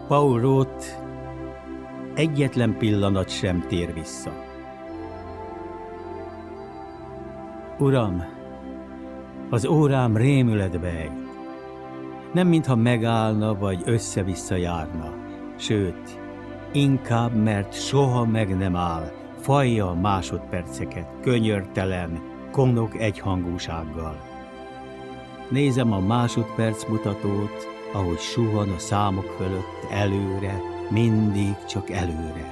Paul Roth egyetlen pillanat sem tér vissza. Uram, az órám rémületbe ejt. Nem mintha megállna vagy össze-vissza járna, sőt, inkább, mert soha meg nem áll, fajja a másodperceket, könyörtelen, konok egyhangúsággal. Nézem a másodperc mutatót, ahogy suhan a számok fölött előre, mindig csak előre.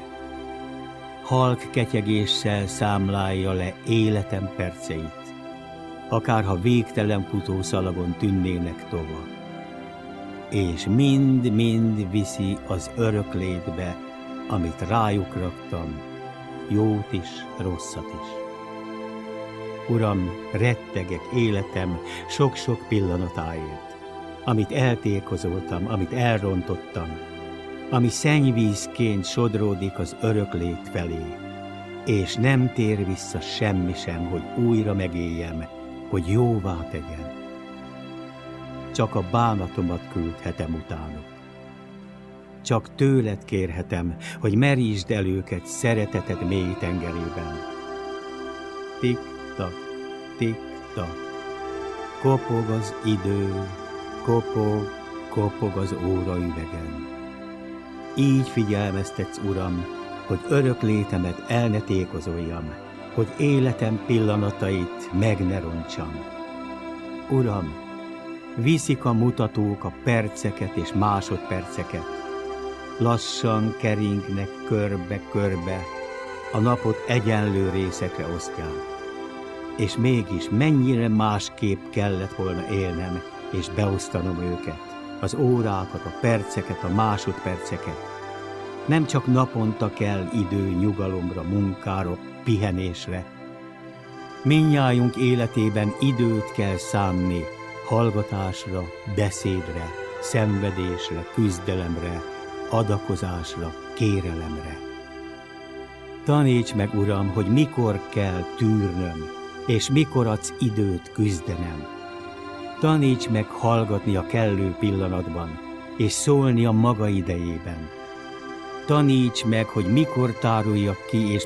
Halk ketyegéssel számlálja le életem perceit, akárha végtelen futószalagon tűnnének tova. És mind-mind viszi az örök létbe, amit rájuk raktam, jót is, rosszat is. Uram, rettegek életem sok-sok pillanatáért, amit eltékozoltam, amit elrontottam, ami szennyvízként sodródik az örök lét felé, és nem tér vissza semmi sem, hogy újra megéljem, hogy jóvá tegyem. Csak a bánatomat küldhetem utánuk. Csak tőled kérhetem, hogy merítsd el őket szereteted mély tengerében. Tik-tak, tik-tak, kopog az idő, kopog, kopog az óraüvegen. Így figyelmeztetsz, Uram, hogy örök létemet el ne tékozoljam, hogy életem pillanatait meg ne rontsam. Uram, viszik a mutatók a perceket és másodperceket, lassan keringnek körbe-körbe, a napot egyenlő részekre osztják. És mégis mennyire másképp kellett volna élnem, és beosztanom őket, az órákat, a perceket, a másodperceket. Nem csak naponta kell idő nyugalomra, munkára, pihenésre. Mindnyájunk életében időt kell szánni hallgatásra, beszédre, szenvedésre, küzdelemre, adakozásra, kérelemre. Taníts meg, Uram, hogy mikor kell tűrnöm, és mikor adsz időt küzdenem. Taníts meg hallgatni a kellő pillanatban, és szólni a maga idejében. Taníts meg, hogy mikor táruljak ki, és